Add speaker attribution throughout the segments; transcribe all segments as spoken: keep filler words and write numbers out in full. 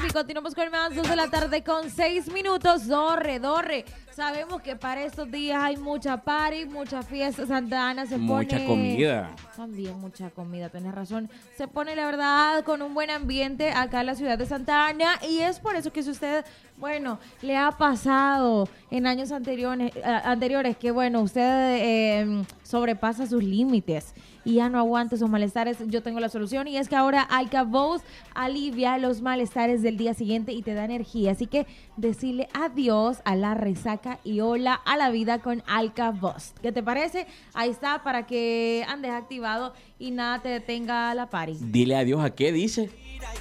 Speaker 1: y continuamos con más, dos de la tarde con seis minutos. Dorre, Dorre. Sabemos que para estos días hay mucha party, mucha fiesta. Santa Ana se pone...
Speaker 2: Mucha comida.
Speaker 1: También mucha comida, tienes razón. Se pone, la verdad, con un buen ambiente acá en la ciudad de Santa Ana. Y es por eso que si usted, bueno, le ha pasado en años anteriores, eh, anteriores que, bueno, usted eh, sobrepasa sus límites y ya no aguante esos malestares, yo tengo la solución, y es que ahora Alka-Vost alivia los malestares del día siguiente y te da energía. Así que decirle adiós a la resaca y hola a la vida con Alka-Vost. ¿Qué te parece? Ahí está, para que andes activado y nada te detenga la party.
Speaker 2: Dile adiós a qué dice.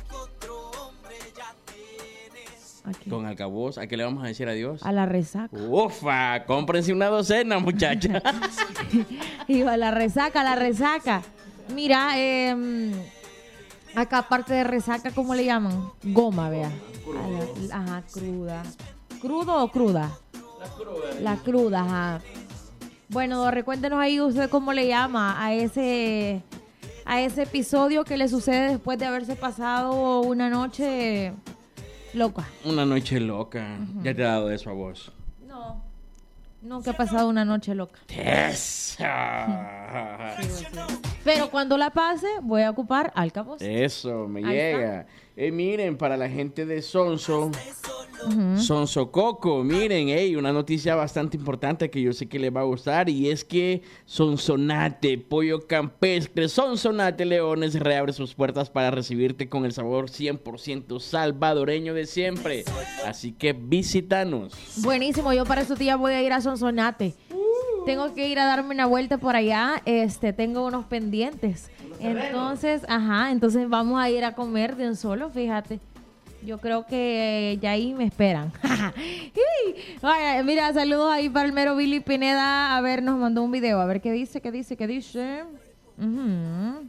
Speaker 1: Aquí.
Speaker 2: Con Alka-Vost, ¿a qué le vamos a decir adiós?
Speaker 1: A la resaca.
Speaker 2: Ufa, cómprense una docena, muchacha.
Speaker 1: Hijo, a la resaca, a la resaca. Mira, eh, acá aparte de resaca, ¿cómo le llaman? Goma, vea. A la- ajá, cruda. ¿Crudo o cruda? La cruda. La cruda, ajá. Bueno, recuéntenos ahí usted cómo le llama a ese, a ese episodio que le sucede después de haberse pasado una noche loca.
Speaker 2: Una noche loca. Uh-huh. Ya te he dado eso a vos.
Speaker 1: No, nunca he pasado una noche loca.
Speaker 2: Eso.
Speaker 1: Sí, sí. Pero cuando la pase, voy a ocupar Alka-Vost.
Speaker 2: Eso, me
Speaker 1: Ahí
Speaker 2: llega. Eh, miren, para la gente de Sonso,
Speaker 1: Uh-huh.
Speaker 2: Sonso Coco, miren, hey, una noticia bastante importante que yo sé que les va a gustar, y es que Sonsonate, pollo campestre, Sonsonate Leones reabre sus puertas para recibirte con el sabor cien por ciento salvadoreño de siempre. Así que visítanos.
Speaker 1: Buenísimo, yo para estos días voy a ir a Sonsonate. Tengo que ir a darme una vuelta por allá, este, tengo unos pendientes. Entonces, ajá, entonces vamos a ir a comer de un solo, fíjate. Yo creo que ya ahí me esperan. Ay, mira, saludos ahí para el mero Billy Pineda. A ver, nos mandó un video. A ver qué dice, qué dice, qué dice. Uh-huh.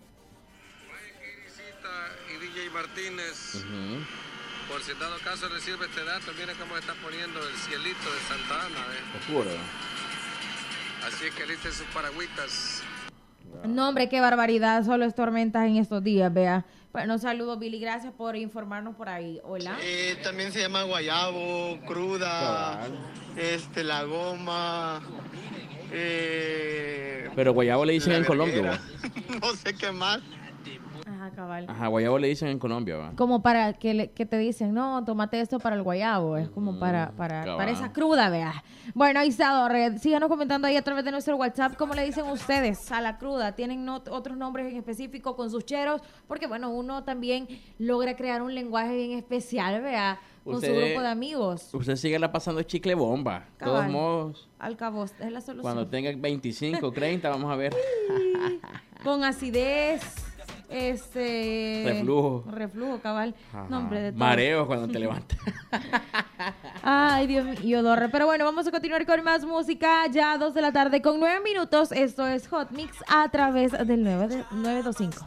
Speaker 3: Y D J Martínez,
Speaker 2: Uh-huh.
Speaker 3: por si en dado caso recibe este dato, miren cómo está poniendo el cielito de Santa Ana. ¿eh?
Speaker 2: Oscuro.
Speaker 3: Así es que alisten sus paragüitas.
Speaker 1: No, hombre, qué barbaridad. Solo es tormentas en estos días, vea. Bueno, saludos, Billy. Gracias por informarnos por ahí. Hola.
Speaker 4: Eh, también se llama guayabo, cruda,
Speaker 2: Cabal.
Speaker 4: este, la goma. Eh,
Speaker 2: Pero guayabo le dicen
Speaker 4: la
Speaker 2: en Colombia,
Speaker 4: verguera.
Speaker 2: ¿va?
Speaker 4: No sé qué más.
Speaker 1: Ajá, cabal.
Speaker 2: Ajá, guayabo le dicen en Colombia, ¿va?
Speaker 1: Como para que, le, que te dicen, no, tómate esto para el guayabo. Es como para, para,
Speaker 2: cabal.
Speaker 1: para esa cruda, vea. Bueno, ahí está, Dorre. Síganos comentando ahí a través de nuestro WhatsApp cómo le dicen ustedes a la cruda. ¿Tienen no, otros nombres en específico con sus cheros? Porque, bueno, uno también logra crear un lenguaje bien especial, vea, con
Speaker 2: Usted-
Speaker 1: su grupo de amigos.
Speaker 2: Usted sigue la pasando chicle bomba. De todos
Speaker 1: Cabal.
Speaker 2: modos,
Speaker 1: Alka-Vost es la solución.
Speaker 2: cuando tenga veinticinco, treinta, vamos a ver.
Speaker 1: Con acidez, este...
Speaker 2: Reflujo.
Speaker 1: Reflujo, cabal.
Speaker 2: Ajá.
Speaker 1: Nombre de todo.
Speaker 2: Mareos cuando te levantas.
Speaker 1: Ay, Dios mío, Dorre. Pero bueno, vamos a continuar con más música. Ya dos de la tarde con nueve minutos. Esto es Hot Mix a través del nueve dos cinco.